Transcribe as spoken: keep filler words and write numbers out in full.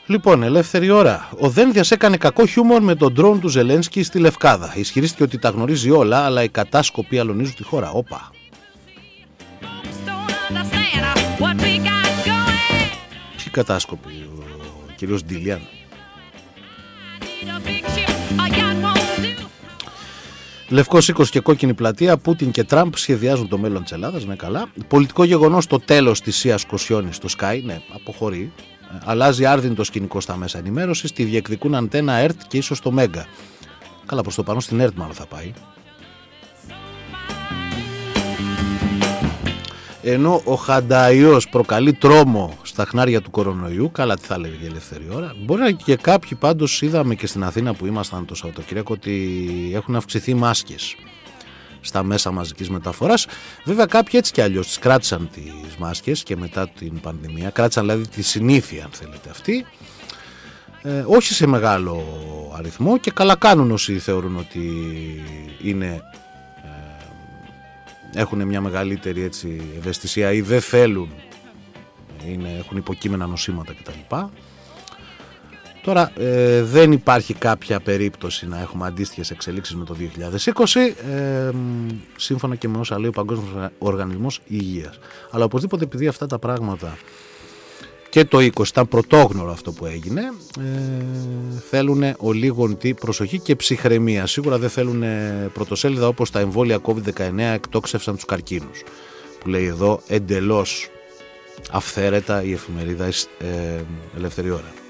Λοιπόν, ελεύθερη ώρα. Ο Δένδιας έκανε κακό χιούμορ με τον ντρόουν του Ζελένσκι στη Λευκάδα. Ισχυρίστηκε ότι τα γνωρίζει όλα, αλλά οι κατάσκοποι αλωνίζουν τη χώρα. Όπα. Ποιοι κατάσκοποι, ο κύριος Ντιλιάν? Λευκός οίκος και κόκκινη πλατεία, Πούτιν και Τραμπ σχεδιάζουν το μέλλον της Ελλάδας, ναι καλά. Πολιτικό γεγονός, το τέλος της Σίας Κοσιόνης στο Sky, ναι, αποχωρεί. Αλλάζει άρδιν το σκηνικό στα μέσα ενημέρωσης, τη διεκδικούν Αντένα, ΕΡΤ και ίσως το Μέγκα. Καλά, προς το πάνω στην ΕΡΤ μάλλον θα πάει. Ενώ ο Χανταϊός προκαλεί τρόμο στα χνάρια του κορονοϊού, καλά τι θα έλεγε η ελεύθερη ώρα. Μπορεί να και κάποιοι, πάντως είδαμε και στην Αθήνα που ήμασταν το Σαββατοκύριακο, ότι έχουν αυξηθεί μάσκες στα μέσα μαζικής μεταφοράς. Βέβαια κάποιοι έτσι κι αλλιώς τις κράτησαν τις μάσκες και μετά την πανδημία, κράτησαν δηλαδή τη συνήθεια αν θέλετε αυτή, ε, όχι σε μεγάλο αριθμό, και καλά κάνουν όσοι θεωρούν ότι είναι... έχουν μια μεγαλύτερη έτσι, ευαισθησία ή δεν θέλουν, είναι, έχουν υποκείμενα νοσήματα κτλ. Τώρα ε, δεν υπάρχει κάποια περίπτωση να έχουμε αντίστοιχες εξελίξεις με το δύο χιλιάδες είκοσι, ε, σύμφωνα και με όσα λέει ο Παγκόσμιος Οργανισμός Υγείας. Αλλά οπωσδήποτε, επειδή αυτά τα πράγματα και το είκοσι ήταν πρωτόγνωρο αυτό που έγινε, ε, θέλουν ολίγον τι προσοχή και ψυχραιμία. Σίγουρα δεν θέλουν πρωτοσέλιδα όπως τα εμβόλια κόβιντ δεκαεννέα εκτόξευσαν τους καρκίνους, που λέει εδώ εντελώς αυθαίρετα η εφημερίδα ε, Ελεύθερη Ώρα.